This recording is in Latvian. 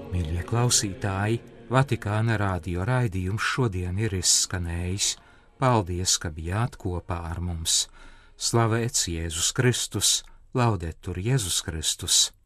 Mīļie klausītāji, Vatikāna radio raidījums šodien ir izskanējis. Paldies, ka bijāt kopā ar mums. Slavēts Jēzus Kristus, Laudetur Jēzus Kristus!